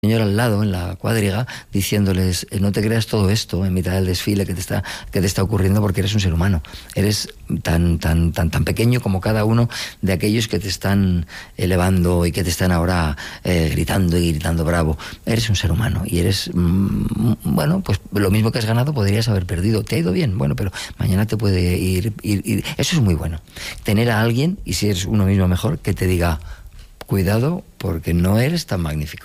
señor al lado en la cuadriga diciéndoles no te creas todo esto en mitad del desfile que te está ocurriendo, porque eres un ser humano, eres tan pequeño como cada uno de aquellos que te están elevando y que te están ahora gritando y gritando bravo. Eres un ser humano y eres bueno, pues lo mismo que has ganado podrías haber perdido. Te ha ido bien, bueno, pero mañana te puede ir. Eso es muy bueno, tener a alguien, y si eres uno mismo mejor, que te diga cuidado porque no eres tan magnífico.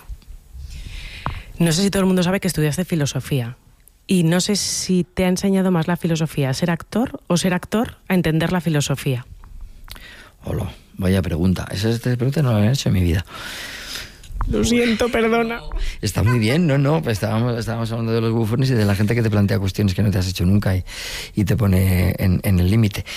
No sé si todo el mundo sabe que estudiaste filosofía, y no sé si te ha enseñado más la filosofía a ser actor o ser actor a entender la filosofía. Hola, vaya pregunta. Esa pregunta no la he hecho en mi vida. Lo siento, perdona. Está muy bien, no, pues estábamos hablando de los bufones y de la gente que te plantea cuestiones que no te has hecho nunca y te pone en el límite.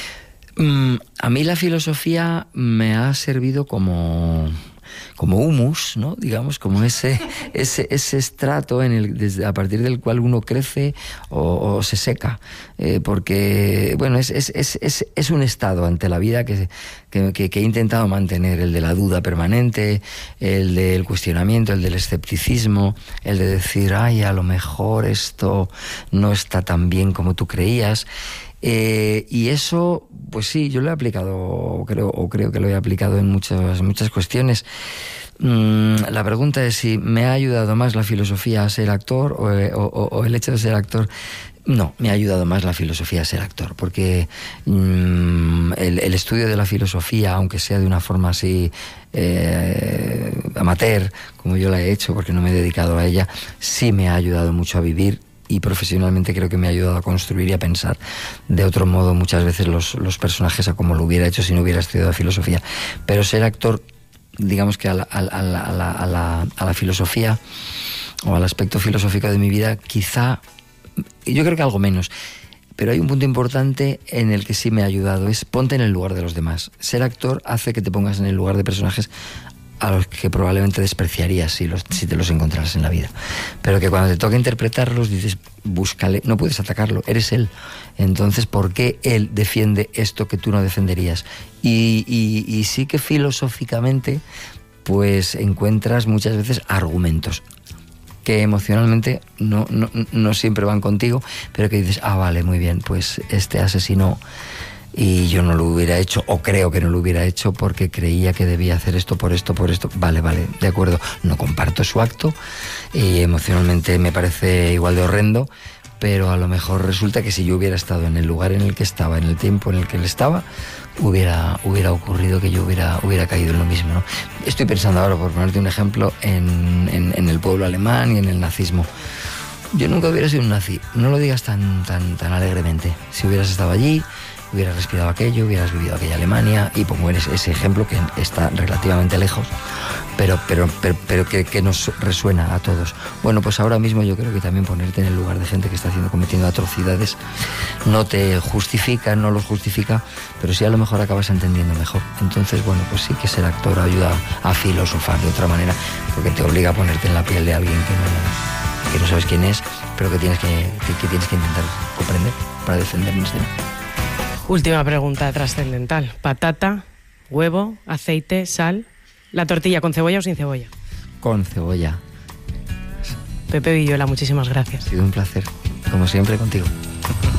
A mí la filosofía me ha servido como humus, ¿no? Digamos, como ese estrato a partir del cual uno crece o se seca, porque bueno, es un estado ante la vida que he intentado mantener, el de la duda permanente, el del cuestionamiento, el del escepticismo, el de decir, ay, a lo mejor esto no está tan bien como tú creías. Y eso, pues sí, yo lo he aplicado, creo que lo he aplicado en muchas cuestiones. La pregunta es si me ha ayudado más la filosofía a ser actor o el hecho de ser actor. No, me ha ayudado más la filosofía a ser actor, porque el estudio de la filosofía, aunque sea de una forma así amateur, como yo la he hecho, porque no me he dedicado a ella, sí me ha ayudado mucho a vivir. Y profesionalmente creo que me ha ayudado a construir y a pensar de otro modo muchas veces los personajes a como lo hubiera hecho si no hubiera estudiado filosofía. Pero ser actor, digamos que a la filosofía o al aspecto filosófico de mi vida, quizá, yo creo que algo menos. Pero hay un punto importante en el que sí me ha ayudado, es ponte en el lugar de los demás. Ser actor hace que te pongas en el lugar de personajes a los que probablemente despreciarías si te los encontraras en la vida, pero que cuando te toca interpretarlos dices, búscale, no puedes atacarlo, eres él. Entonces, ¿por qué él defiende esto que tú no defenderías? Y sí que filosóficamente pues encuentras muchas veces argumentos que emocionalmente no siempre van contigo, pero que dices, vale, muy bien, pues este asesinó y yo no lo hubiera hecho, o creo que no lo hubiera hecho porque creía que debía hacer esto por esto. Vale, de acuerdo, no comparto su acto y emocionalmente me parece igual de horrendo, pero a lo mejor resulta que si yo hubiera estado en el lugar en el que estaba, en el tiempo en el que él estaba, hubiera ocurrido que yo hubiera caído en lo mismo, ¿no? Estoy pensando ahora, por ponerte un ejemplo, en el pueblo alemán y en el nazismo. Yo nunca hubiera sido un nazi, no lo digas tan alegremente. Si hubieras estado allí, hubieras respirado aquello, hubieras vivido aquella Alemania, y pongo ese ejemplo que está relativamente lejos, pero que nos resuena a todos. Bueno, pues ahora mismo yo creo que también ponerte en el lugar de gente que está cometiendo atrocidades no te justifica, no los justifica, pero sí a lo mejor acabas entendiendo mejor. Entonces, bueno, pues sí que ser actor ayuda a filosofar de otra manera, porque te obliga a ponerte en la piel de alguien que no sabes quién es, pero que tienes que intentar comprender para defendernos de él. Última pregunta trascendental. ¿Patata, huevo, aceite, sal? ¿La tortilla con cebolla o sin cebolla? Con cebolla. Pepe Villuela, muchísimas gracias. Ha sido un placer, como siempre, contigo.